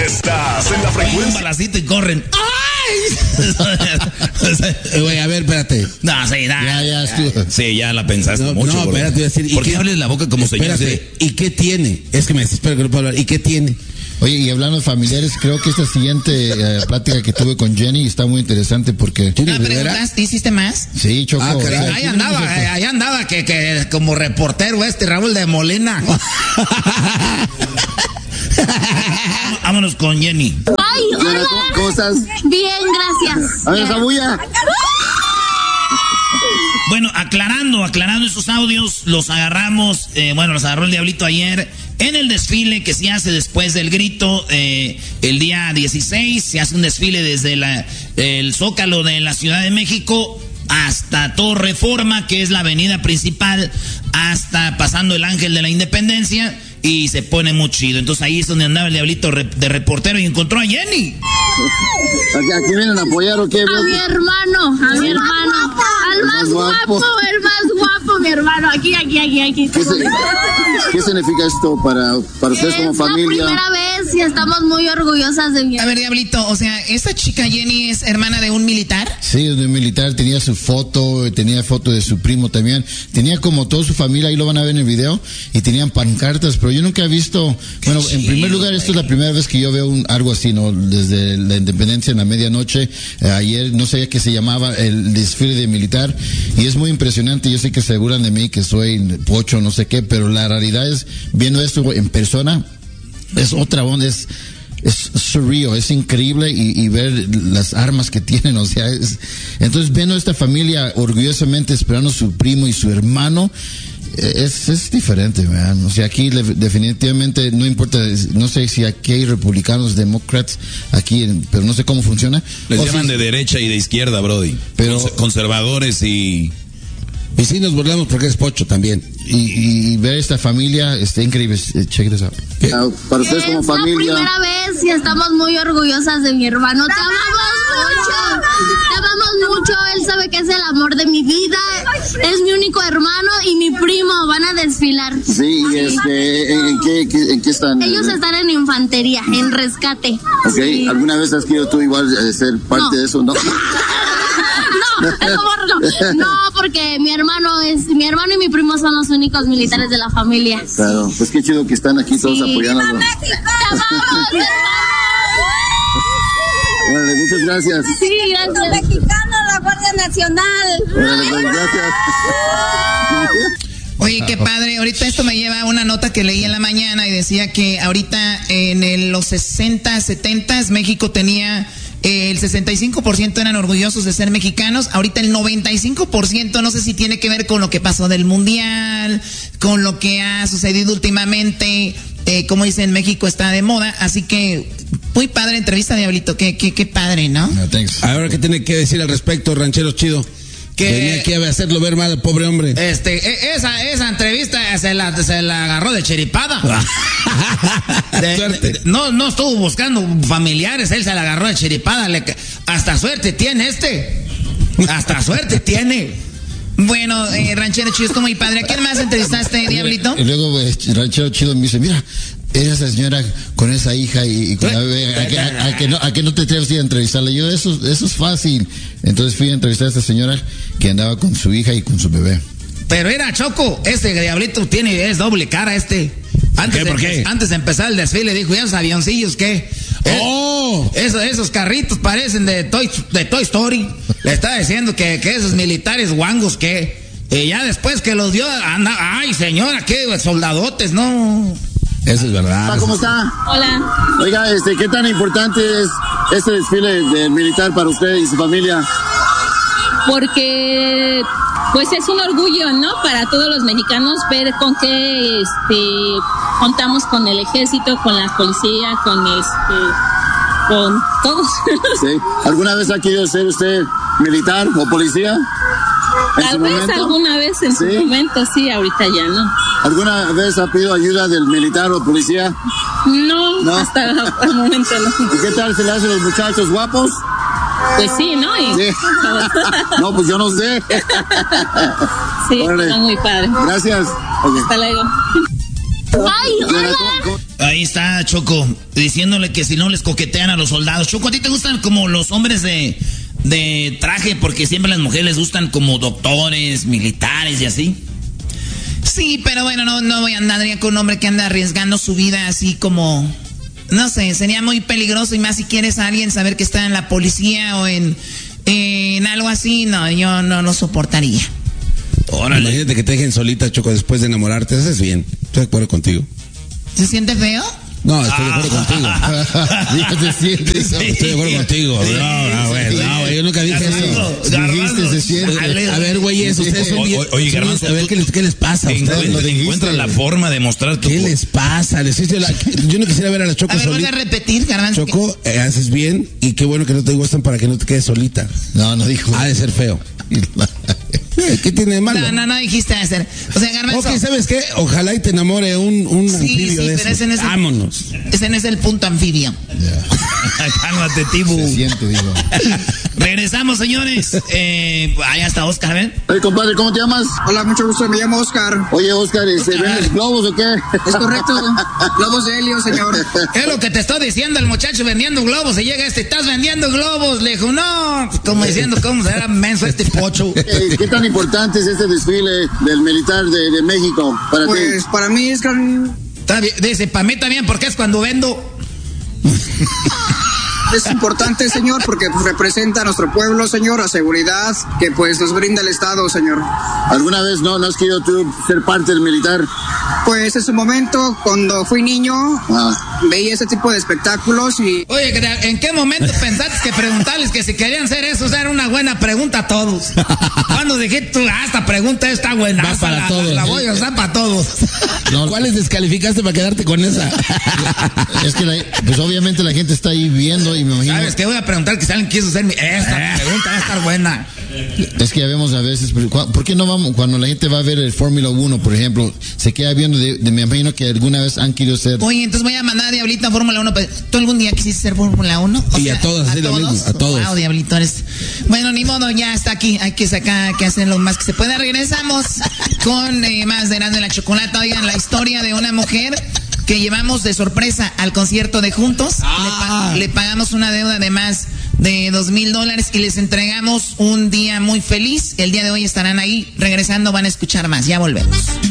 Estás en la frecuencia. Un balacito y corren. ¡Ay! Güey, a ver, espérate. No, sí, Ya estuvo. Sí, ya la pensaste mucho. No, espérate, voy a decir. ¿Por qué hables la boca como señor? ¿Y qué tiene? Es que me desespero que no puedo hablar. ¿Y qué tiene? Oye, y hablando de familiares, creo que esta siguiente plática que tuve con Jenny está muy interesante porque... ¿Preguntaste? ¿Hiciste más? Sí, Choco. Ahí andaba que como reportero Raúl de Molina. Vámonos con Jenny. Ay, hola. ¿Cómo estás? Bien, gracias. A ver, esa bulla. Bueno, aclarando esos audios, los agarramos, los agarró el Diablito ayer en el desfile que se hace después del grito, el día 16, se hace un desfile desde el Zócalo de la Ciudad de México hasta Torre Reforma, que es la avenida principal, hasta pasando el Ángel de la Independencia, y se pone muy chido. Entonces ahí es donde andaba el Diablito de reportero y encontró a Jenny. ¿A quién vienen a apoyar o qué? A mi hermano. Al más guapo, mi hermano. Aquí. ¿Qué significa esto para ustedes como familia? Es la primera vez y estamos muy orgullosas de mi hermano. A ver, Diablito, o sea, ¿esta chica Jenny es hermana de un militar? Sí, de un militar, tenía su foto, tenía foto de su primo también, tenía como toda su familia, ahí lo van a ver en el video, y tenían pancartas, pero yo nunca he visto, en primer lugar, esto es la primera vez que yo veo algo así, ¿no? Desde la independencia en la medianoche, ayer no sabía que se llamaba el desfile de militar, y es muy impresionante. Yo sé que se aseguran de mí que soy pocho, no sé qué, pero la realidad es, viendo esto en persona, es otra onda, es surreal, es increíble, y ver las armas que tienen, o sea, entonces viendo a esta familia orgullosamente esperando a su primo y su hermano, es diferente, man. O sea, aquí definitivamente no importa, no sé si aquí hay republicanos, demócratas, aquí, pero no sé cómo funciona. Les llaman de derecha y de izquierda, brody. Pero conservadores y sí nos burlamos porque es pocho también. Y ver esta familia está increíble. Check this out. Para ustedes como familia. Es la primera vez y estamos muy orgullosas de mi hermano. Te amamos mucho. Él sabe que es el amor de mi vida. Es mi único hermano y mi primo. Van a desfilar. Sí, ¿en qué están? Ellos están en infantería, en rescate. Ok, sí. ¿Alguna vez has querido tú igual ser parte de eso, no? No, porque mi hermano y mi primo son los únicos militares de la familia. Claro, pues qué chido que están aquí todos apoyándonos. Bueno, muchas gracias. Sí, gracias. Mexicano, la Guardia Nacional. Bueno, pues, gracias. Oye, qué padre. Ahorita esto me lleva a una nota que leí en la mañana y decía que ahorita en los 60, 70 México tenía... el 65% eran orgullosos de ser mexicanos. Ahorita el 95%, no sé si tiene que ver con lo que pasó del mundial, con lo que ha sucedido últimamente. Como dicen, México está de moda. Así que, muy padre entrevista, Diablito. Qué padre, ¿no? Ahora, ¿qué tiene que decir al respecto, ranchero chido? Venía aquí a hacerlo ver mal al pobre hombre. Esa entrevista se la agarró de chiripada. No estuvo buscando familiares, él se la agarró de chiripada. Hasta suerte tiene Hasta suerte tiene. Bueno, ranchero chido, es como mi padre. ¿A quién más entrevistaste, Diablito? Y luego ranchero chido me dice, mira, era esa señora con esa hija y con la bebé, a que no te atreves a ir a entrevistarla. Yo, eso es fácil. Entonces fui a entrevistar a esta señora que andaba con su hija y con su bebé. Pero era Choco, Diablito es doble cara ¿Por qué? Antes de empezar el desfile dijo, ¿y esos avioncillos qué? Esos carritos parecen de Toy Story. Le estaba diciendo que esos militares guangos ¿qué? Y ya después que los dio, ay señora, qué soldadotes, no. Eso es verdad. ¿Cómo está? Hola. Oiga, ¿qué tan importante es este desfile del militar para usted y su familia? Porque pues es un orgullo, ¿no? Para todos los mexicanos ver con qué contamos con el ejército, con la policía, con todos. Sí. ¿Alguna vez ha querido ser usted militar o policía? Tal vez alguna vez en su momento, sí, ahorita ya no. ¿Alguna vez ha pedido ayuda del militar o policía? No, hasta el momento no. ¿Y qué tal se le hacen los muchachos guapos? Pues sí, ¿no? Sí. No, pues yo no sé. Sí, está muy padre. Gracias. Okay. Hasta luego. Ay, hola. Ahí está, Choco, diciéndole que si no les coquetean a los soldados. Choco, ¿a ti te gustan como los hombres de traje? Porque siempre a las mujeres les gustan como doctores, militares y así. Sí, pero bueno, no voy a andar con un hombre que anda arriesgando su vida así como... No sé, sería muy peligroso, y más si quieres a alguien saber que está en la policía o en algo así. No, yo no lo soportaría. Órale. Imagínate que te dejen solita, Choco, después de enamorarte. Eso es bien. Estoy de acuerdo contigo. ¿Se siente feo? No, estoy de acuerdo contigo. ¿Se siente eso? Estoy de acuerdo contigo. No, yo nunca dije eso. Dijiste, se siente. A ver, güeyes, ustedes son bien. Oye, Garbanzo, a ver, ¿qué les pasa a ustedes? Encuentran la forma de mostrar tu... ¿Qué les pasa? Yo no quisiera ver a la Choco solita. A ver, vuelve a repetir, Garbanzo. Choco, haces bien, y qué bueno que no te gustan para que no te quedes solita. No dijo. Ha de ser feo. ¿Qué tiene de malo? No dijiste hacer. O sea, Garbanzo. Ok, ¿sabes qué? Ojalá y te enamore un anfibio de pero eso. Vámonos. Ese no es el punto anfibio. Cálmate, Tibu. Se siente, digo. Regresamos, señores. Allá está Oscar, ¿ven? Oye, compadre, ¿cómo te llamas? Hola, mucho gusto, me llamo Oscar. Oye, Oscar, ¿vendes globos o qué? Es correcto, globos de helio, señor. Es lo que te estoy diciendo, el muchacho vendiendo globos. Y llega estás vendiendo globos. Le dijo, no, como diciendo, ¿cómo será menso este pocho? ¿Qué tan importante es este desfile del militar de México para ti? Pues para mí es que... Dice, para mí también, porque es cuando vendo. Es importante, señor, porque pues, representa a nuestro pueblo, señor, la seguridad que pues nos brinda el Estado, señor. ¿Alguna vez no has querido tú ser parte del militar? Pues en su momento, cuando fui niño, veía ese tipo de espectáculos y... Oye, ¿en qué momento pensaste que preguntarles que si querían hacer eso era una buena pregunta a todos? Cuando dijiste tú, esta pregunta está buena. Va para todos. La voy a usar para todos. ¿Cuáles descalificaste para quedarte con esa? Es que pues obviamente la gente está ahí viendo y me imagino... ¿Sabes qué? Voy a preguntar que si alguien quiso hacer esta pregunta va a estar buena. Es que ya vemos a veces, ¿por qué no vamos? Cuando la gente va a ver el Fórmula 1, por ejemplo, se queda viendo, me imagino que alguna vez han querido ser... Oye, entonces voy a mandar a Diablito a Fórmula 1. ¿Tú algún día quisiste ser Fórmula 1? Y a todos, así lo mismo, a todos. Wow, Diablito, eres... Bueno, ni modo, ya está aquí. Hay que sacar, que hacer lo más que se pueda. Regresamos con más de Erasmo y la Chocolata. Oigan, la historia de una mujer que llevamos de sorpresa al concierto de Juntos. Le pagamos una deuda de más de $2,000 y les entregamos un día muy feliz. El día de hoy estarán ahí. Regresando van a escuchar más. Ya volvemos.